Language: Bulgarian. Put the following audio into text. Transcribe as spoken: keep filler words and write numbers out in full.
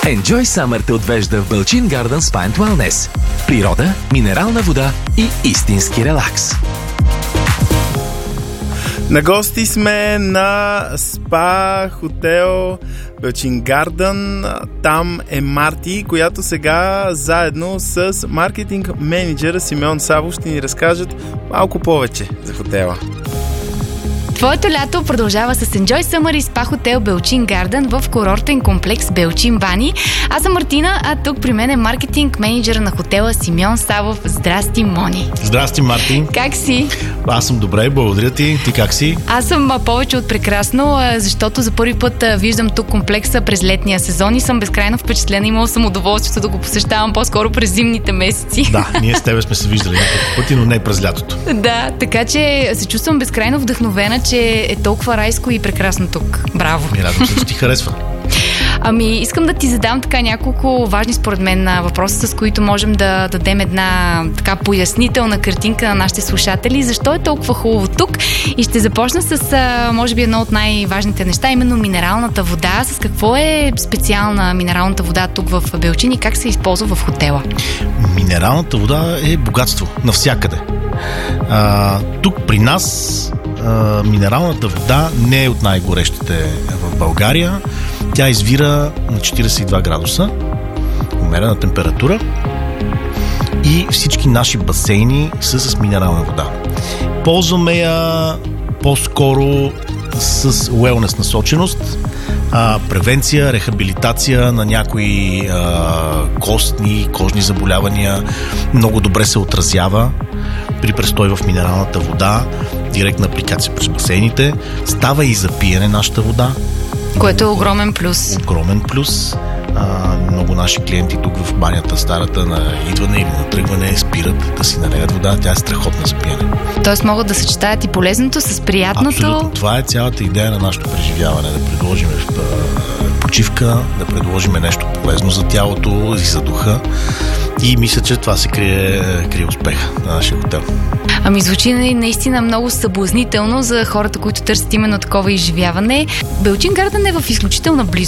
Enjoy Summer те отвежда в Белчин Gardens Spa and Wellness. Природа, минерална вода и истински релакс. На гости сме на спа хотел Белчин Гарден. Там е Марти, която сега заедно с маркетинг менеджера Симеон Савов ще ни разкажат малко повече за хотела. Твоето лято продължава с Enjoy Summer и спа хотел Белчин Гарден в курортен комплекс Белчин Бани. Аз съм Мартина, а тук при мен е маркетинг менеджера на хотела Симеон Савов. Здрасти, Мони! Здрасти, Марти! Как си? Аз съм добре, благодаря ти. Ти как си? Аз съм повече от прекрасно, защото за първи път виждам тук комплекса през летния сезон и съм безкрайно впечатлена. Имала съм удоволствието да го посещавам по-скоро през зимните месеци. Да, ние с тебе сме се виждали няколко пъти, но не през лятото. Да, така че се чувствам безкрайно вдъхновена, че е толкова райско и прекрасно тук. Браво! Ми радвам се, че ти харесва. Ами, искам да ти задам така няколко важни според мен въпроса, с които можем да дадем една така пояснителна картинка на нашите слушатели. Защо е толкова хубаво тук? И ще започна с, може би, едно от най-важните неща, именно минералната вода. С какво е специална минералната вода тук в Белчин и как се използва в хотела? Минералната вода е богатство навсякъде. А, тук при нас а, минералната вода не е от най-горещите в България. Тя извира на четиридесет и два градуса, умерена температура, и всички наши басейни са с минерална вода. Ползваме я по-скоро с уелнес насоченост, а, превенция, рехабилитация на някои а, костни, кожни заболявания. Много добре се отразява при престой в минералната вода, директна апликация през басейните. Става и за пиене нашата вода, което е огромен плюс. Огромен плюс. А, много наши клиенти тук в банята старата на идване или на тръгване спират да си налеят вода. Тя е страхотна за пиене. Тоест могат да съчетаят и полезното с приятното. Абсолютно. Това е цялата идея на нашето преживяване. Да предложим почивка, да предложим нещо полезно за тялото и за духа. И мисля, че това се крие, крие успеха на нашия хотел. Ами звучи наистина много съблазнително за хората, които търсят именно такова изживяване. Белчин Гарден е в изключителна близост